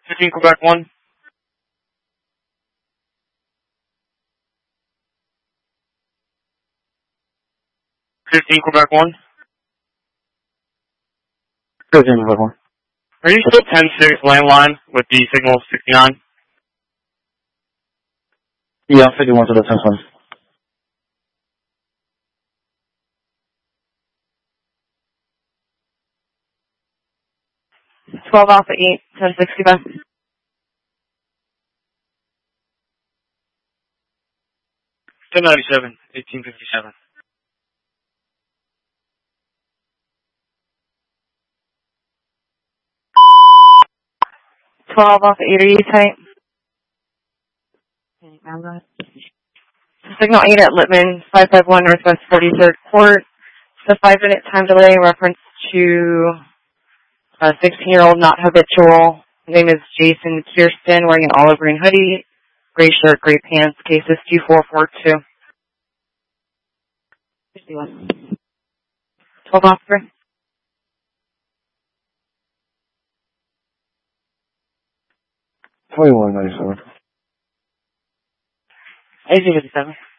15 Quebec 1. 15 Quebec 1. 15 Quebec 1. Are you still 10-6 landline with the signal 69? Yeah, 51 to the 10 1. 12 Alpha 8, 10-6 Quebec. 1097, 1857. 12 Alpha 8, are you tight? Signal 8 at Littman, 551 Northwest 43rd Court. It's a 5-minute time delay, reference to a 16-year-old not habitual. His name is Jason Kirsten, wearing an olive green hoodie, gray shirt, gray pants, cases 2442. 51. 12 officer. 2197. 1857.